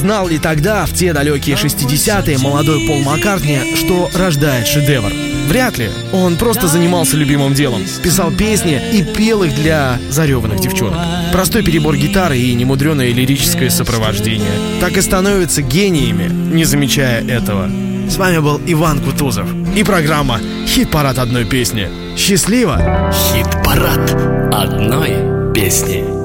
Знал ли тогда, в те далекие 60-е, молодой Пол Маккартни, что рождает шедевр? Вряд ли. Он просто занимался любимым делом. Писал песни и пел их для зареванных девчонок. Простой перебор гитары и немудреное лирическое сопровождение. Так и становятся гениями, не замечая этого. С вами был Иван Кутузов и программа «Хит-парад одной песни». Счастливо! Хит-парад одной песни.